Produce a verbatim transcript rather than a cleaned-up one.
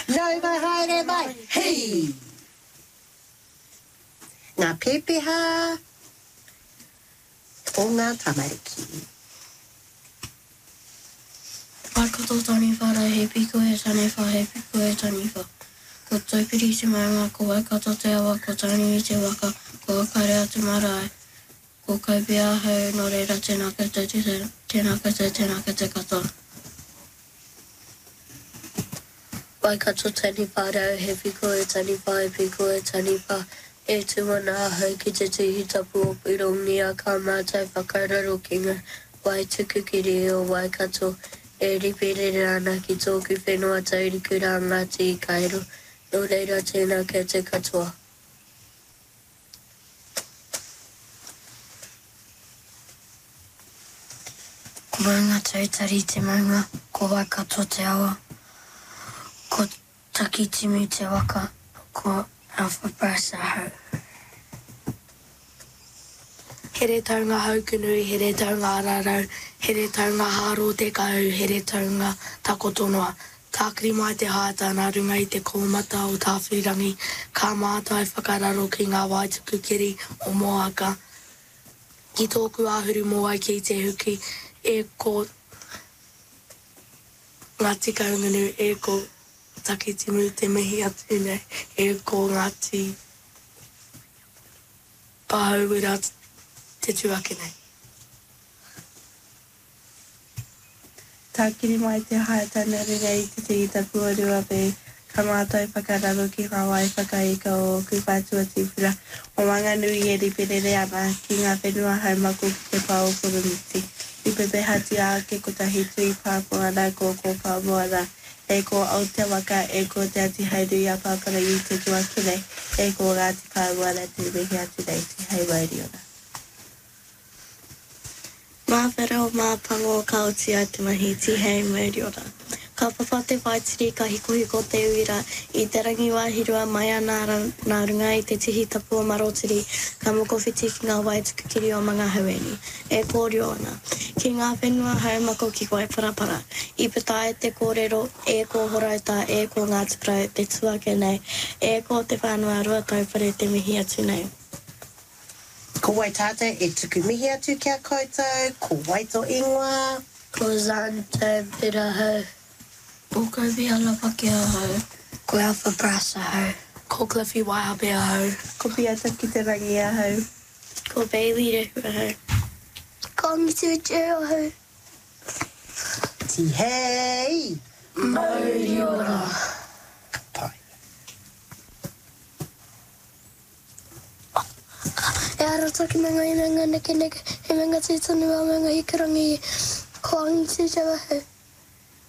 Nau mai haere mai, hei! Ngā pepeha o ngā tamariki. Waikato tani whara he piko e tani wha, he piko e tani wha. Ko taupiri te maunga, ko waikato te awa, ko tani i te waka, ko akare atu marae. Ko kaupia hau, no reira tēnā kate, tēnā kate, tēnā kate katoa. Waikato tani whārau, he piko e tani wha, he piko e tani wha. E tuana hau ki te tihi tapu o Pirongi a ka mātai whakararo ki ngā wai tukukiri o Waikato. E ripirere ana ki tōku whenua tauriku rā Ngāti i Kairo. No reira tēnā kei te katoa. Ko maunga tautari te maunga, ko Waikato te awa. Ko takitimu te waka, ko Alpha Brasa hau. Here taunga haukunui, here taunga ararau, here taunga haro te kau, here taunga takotonoa. Tākiri mai te hāta nā runga i te kōmata o tāwhirangi, ka mātai whakararo ki ngā waitukukiri o Moaka. Ki tōku āhuru mō ai ki te huki, e ko Ngāti Kaungunu, e ko takitimu te mihi atu nei, e ko Ngāti Pāhauira te tuake nei. Tākiri mai te haetana rere i te te tapu o Ruape, ka mātai whakararo ki Hawaii whakaika o Kupatua Tīwhira, o Wanganui e ripirere ana ki ngā whenua haumako ki te pāo koromiti. I pepe hati a ke kotahi tui pāpuana ko ko pāmoana, e ko Aotearoa, e ko te ati hairu i a pāpara i te tuakine, e ko Ngāti Pāmoana te mihi atu nei te hei wairiona. Mā whera o mā pango o kauti ai te mahi ti hei wairiona. Ka papa te waitiri ka hiko-hiko te uira i te rangi wāhirua mai a nā, nā runga i te tihi tapu o Marotiri, ka mokowhiti ki ngā waitukukiri o mga haueni. E kōrero ana. Ki ngā whenua haumako ki koe parapara. I petae te kōrero, e ko Horaita, e ko Ngāti Parau, te tuake nei, e ko te whanua rua taupare te mihi atu nei. Ko wai tātou e tuku mihi atu kia koutou, ko waito ingoa. Ko Zanta Biraho. Ko Kobe Alapaki ahau. Ko Alpha Brasa ahau. Ko Cliffy Waihape ahau. Ko Piata ki te rangi ahau. Ko Bailey Rehu ahau. Ko Ngitu Jero ahau. Ti hei! Mauriora. Pai. E ara taki manga i manga neke neke, e manga tūtonu a manga i karangi, ko Ngitu Jero ahau.